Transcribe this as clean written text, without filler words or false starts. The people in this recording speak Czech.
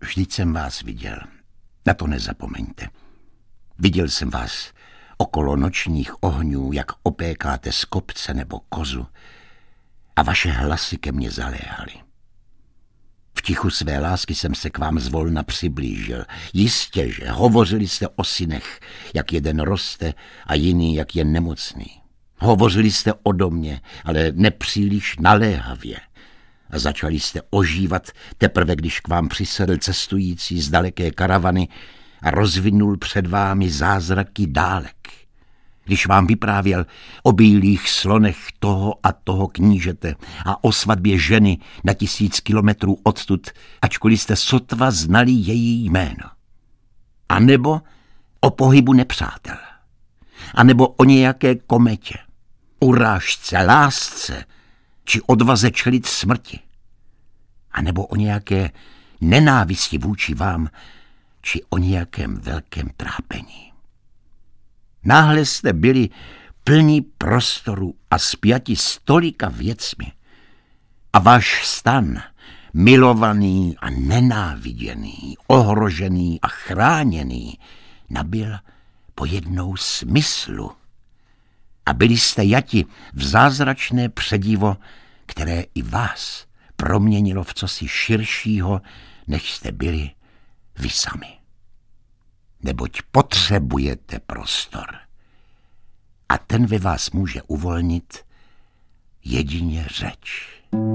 Vždyť jsem vás viděl. Na to nezapomeňte. Viděl jsem vás okolo nočních ohňů, jak opékáte z kopce nebo kozu, a vaše hlasy ke mně zaléhaly. V tichu své lásky jsem se k vám zvolna přiblížil. Jistě, že hovořili jste o synech, jak jeden roste a jiný, jak je nemocný. Hovořili jste o domě, ale nepříliš naléhavě. A začali jste ožívat teprve, když k vám přisedl cestující z daleké karavany a rozvinul před vámi zázraky dálek. Když vám vyprávěl o bílých slonech toho a toho knížete a o svatbě ženy na 1000 kilometrů odtud, ačkoliv jste sotva znali její jméno. A nebo o pohybu nepřátel. A nebo o nějaké kometě, urážce, lásce či odvaze čelit smrti. A nebo o nějaké nenávisti vůči vám či o nějakém velkém trápení. Náhle jste byli plní prostoru a spjati s tolika věcmi. A váš stan, milovaný a nenáviděný, ohrožený a chráněný, nabyl pojednou smyslu. A byli jste jati v zázračné předivo, které i vás proměnilo v cosi širšího, než jste byli vy sami. Neboť potřebujete prostor. A ten ve vás může uvolnit jedině řeč.